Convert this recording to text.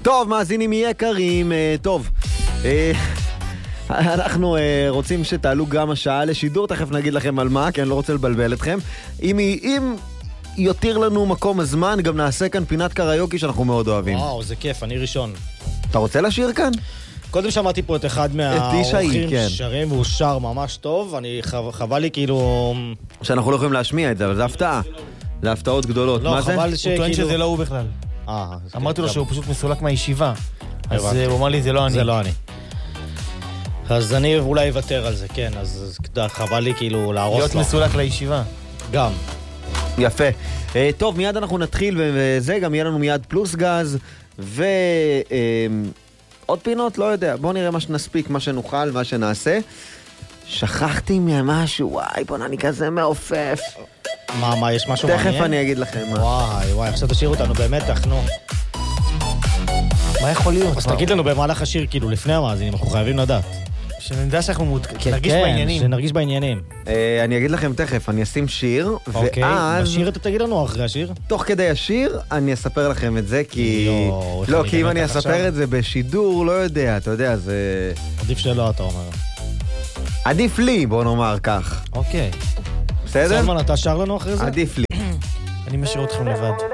טוב, מאזינים יקרים, טוב. אנחנו רוצים שתעלו גם השעה לשידור, תכף נגיד לכם על מה, כי אני לא רוצה לבלבל אתכם. אם יותיר לנו מקום הזמן, גם נעשה כאן פינת קריוקי שאנחנו מאוד אוהבים. וואו, זה כיף, אני ראשון. אתה רוצה לשיר כאן? קודם שמעתי פה את אחד מהאורחים שרים, והוא שר ממש טוב, חבל לי כאילו... שאנחנו לא יכולים להשמיע את זה, אבל זה הפתעה. זה הפתעות גדולות. לא, מה זה? חבל הוא טוען שזה לא הוא בכלל. אמרתי לו שהוא פשוט מסולק מהישיבה. אז הוא אמר לי, זה לא אני. זה לא אני. אז אני אולי אוותר על זה, כן, אז חבל לי כאילו להרוס לו. להיות מסולק לישיבה. גם. יפה. טוב, מיד אנחנו נתחיל, וזה גם יהיה לנו מיד פלוס גז, עוד פינות, לא יודע. בואו נראה מה שנספיק, מה שנוכל, מה שנעשה. שכחתי ממשהו, וואי, בוא אני כזה מעופף. מה, יש משהו מעניין? תכף אני אגיד לכם מה. וואי, עכשיו תשאיר אותנו במתח, נו. מה יכול להיות? אז תגיד לנו במהלך השיר, כאילו, לפני המאזינים, אנחנו חייבים לדעת. שנדע שאנחנו נרגיש בעניינים. כן, שנרגיש בעניינים. אני אגיד לכם תכף, אני אשים שיר, ואז... בשיר אתה תגיד לנו אחרי השיר? תוך כדי השיר, אני אספר לכם את זה, כי... לא, כי אם אני אספר את זה בשידור, לא יודע, אתה יודע, זה... עדיף שלא, אתה אומר. עדיף לי, בוא נאמר כך. אוקיי. בסדר? סלמן, אתה שר לנו אחרי זה? עדיף לי. אני משאיר אתכם לבד.